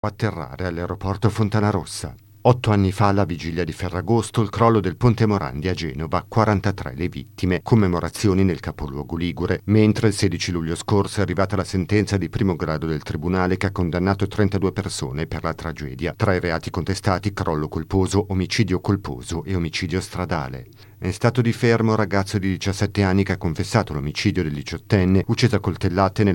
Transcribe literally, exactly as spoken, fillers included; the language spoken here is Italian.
Atterrare all'aeroporto Fontanarossa. Otto anni fa, alla vigilia di Ferragosto, il crollo del ponte Morandi a Genova, quarantatré le vittime, commemorazioni nel capoluogo ligure, mentre il sedici luglio scorso è arrivata la sentenza di primo grado del tribunale che ha condannato trentadue persone per la tragedia. Tra i reati contestati crollo colposo, omicidio colposo e omicidio stradale. È in stato di fermo un ragazzo di diciassette anni che ha confessato l'omicidio del diciottenne, uccisa a coltellate nella